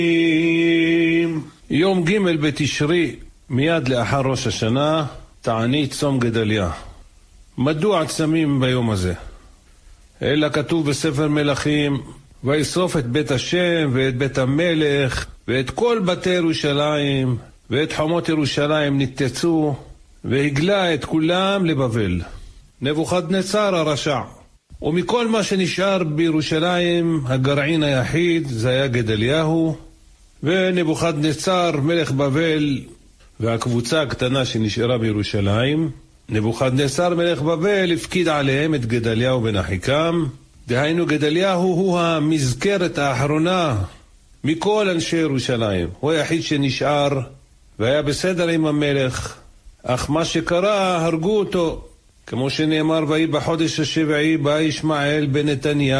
יום ג' בתשרי, מיד לאחר ראש השנה, תענית צום גדליה. מדוע צמים ביום הזה? אלא כתוב בספר מלכים, וישרוף את בית השם ואת בית המלך ואת כל בתי ירושלים ואת חומות ירושלים ניתצו, והגלה את כולם לבבל. נבוכדנצר הרשע. ומכל מה שנשאר בירושלים, הגרעין היחיד זה היה גדליהו, ונבוכדנצר מלך בבל והקבוצה הקטנה שנשארה בירושלים, נבוכדנצר מלך בבל הפקיד עליהם את גדליהו בן אחיקם. דהיינו גדליהו הוא המזכרת האחרונה מכל אנשי ירושלים, הוא היחיד שנשאר והיה בסדר עם המלך, אך מה שקרה, הרגו אותו, כמו שנאמר, ויהי בחודש השביעי בא ישמעאל בן נתניה